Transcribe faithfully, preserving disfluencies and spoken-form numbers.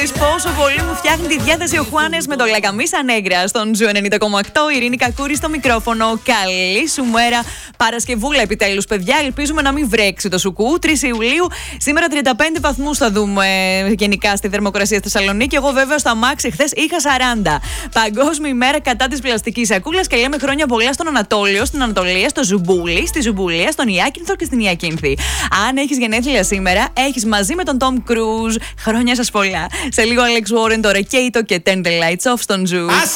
τη πόσο πολύ μου φτιάχνει τη διάθεση ο Χουάνες με το Λακαμίσα Νέγκρα στον Ζου ενενήντα κόμμα οκτώ. Ειρήνη Κακούρη στο μικρόφωνο. Καλή σου μέρα. Παρασκευούλα επιτέλους, παιδιά. Ελπίζουμε να μην βρέξει το σουκού. τρεις Ιουλίου. Σήμερα τριάντα πέντε βαθμούς θα δούμε γενικά στη θερμοκρασία στη Θεσσαλονίκη. Εγώ βέβαια στο αμάξι χθες είχα σαράντα. Παγκόσμια ημέρα κατά της πλαστικής σακούλας και λέμε χρόνια πολλά στον Ανατόλιο, στην Ανατολία, στο Ζουμπούλι, στη Ζουμπουλία, στον Ιάκυνθο και στην Ιακίνθη. Αν έχεις γενέθλια σήμερα, έχεις μαζί με τον Τόμ Κρούζ χρόνια σας πολλά. Σε λίγο Alex Warren, το Ρεκέιτο και Turn the Lights Off στον Ζου.